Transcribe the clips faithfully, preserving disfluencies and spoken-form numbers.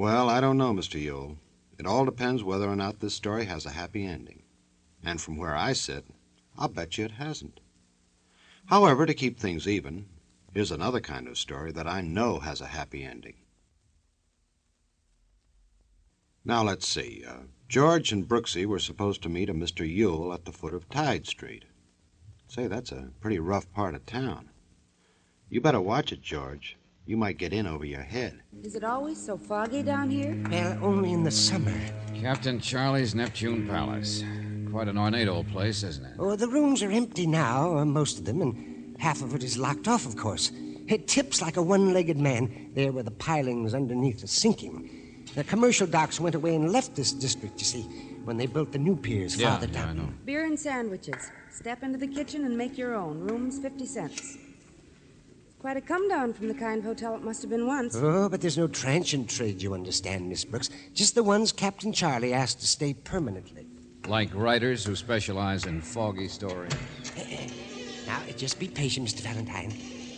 Well, I don't know, Mister Yule. It all depends whether or not this story has a happy ending. And from where I sit, I'll bet you it hasn't. However, to keep things even, here's another kind of story that I know has a happy ending. Now, let's see. Uh, George and Brooksy were supposed to meet a Mister Yule at the foot of Tide Street. Say, that's a pretty rough part of town. You better watch it, George. You might get in over your head. Is it always so foggy down here? Well, only in the summer. Captain Charlie's Neptune Palace. Quite an ornate old place, isn't it? Oh, the rooms are empty now, uh, most of them, and half of it is locked off, of course. It tips like a one-legged man there where the pilings underneath are sinking. The commercial docks went away and left this district, you see, when they built the new piers Yeah, farther yeah, down. I know. Beer and sandwiches. Step into the kitchen and make your own. Room's fifty cents. Quite a come down from the kind of hotel it must have been once. Oh, but there's no transient trade, you understand, Miss Brooks. Just the ones Captain Charlie asked to stay permanently. Like writers who specialize in foggy stories. Now, just be patient, Mister Valentine.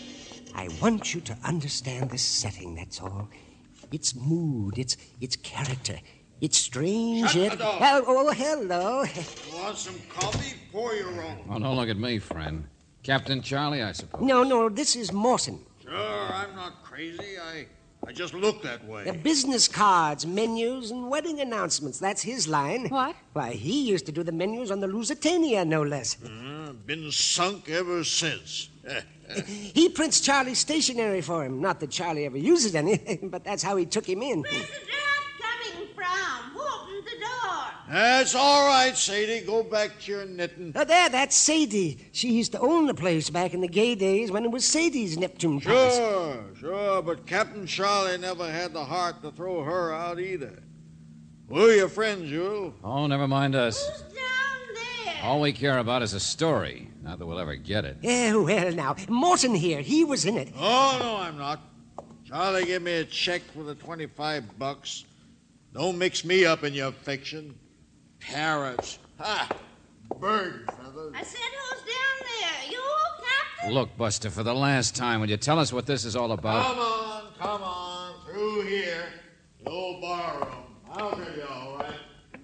I want you to understand this setting, that's all. Its mood, its its character. It's strange Shut yet... the door. Oh, oh, hello. You want some coffee? Pour your own. Oh, don't look at me, friend. Captain Charlie, I suppose. No, no, this is Morton. Sure, I'm not crazy. I I just look that way. The business cards, menus, and wedding announcements. That's his line. What? Why, he used to do the menus on the Lusitania, no less. Uh, been sunk ever since. He prints Charlie's stationery for him. Not that Charlie ever uses any, but that's how he took him in. Where's the draft coming from? Who opened the door? That's all right, Sadie. Go back to your knitting. Oh, there, that's Sadie. She used to own the place back in the gay days when it was Sadie's Neptune Palace. Sure, sure, but Captain Charlie never had the heart to throw her out either. Who are your friends, Yule? Oh, never mind us. Who's down there? All we care about is a story. Not that we'll ever get it. Yeah, well, now, Morton here, he was in it. Oh, no, I'm not. Charlie gave me a check for the twenty-five bucks. Don't mix me up in your fiction. Parrots. Ha! Bird feathers. I said, who's down there? You, Captain? Look, Buster, for the last time, will you tell us what this is all about? Come on, come on. Through here. The old bar room. I'll tell you all right.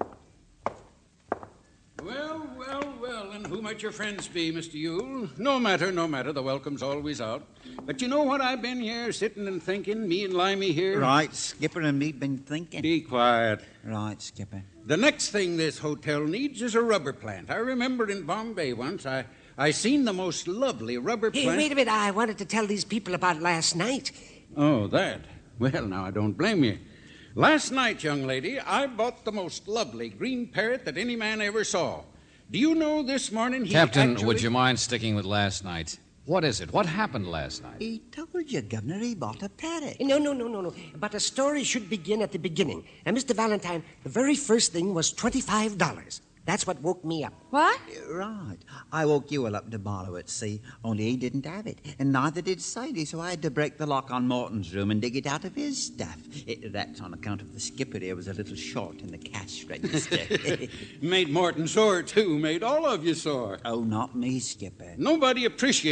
Well, well, well, and who might your friends be, Mister Yule? No matter, no matter, the welcome's always out. But you know what I've been here sitting and thinking, me and Limey here? Right, Skipper and me been thinking. Be quiet. Right, Skipper. The next thing this hotel needs is a rubber plant. I remember in Bombay once, I, I seen the most lovely rubber Hey, plant. wait a minute, I wanted to tell these people about last night. Oh, that. Well, now, I don't blame you. Last night, young lady, I bought the most lovely green parrot that any man ever saw. Do you know this morning he Captain, actually... would you mind sticking with last night? What is it? What happened last night? He told you, Governor, he bought a parrot. No, no, no, no, no. But a story should begin at the beginning. And, Mister Valentine, the very first thing was twenty-five dollars. That's what woke me up. What? Right. I woke Ewell up to borrow it, see, only he didn't have it, and neither did Sadie, so I had to break the lock on Morton's room and dig it out of his stuff. It, that's on account of the skipper there was a little short in the cash register. Made Morton sore, too. Made all of you sore. Oh, not me, Skipper. Nobody appreciates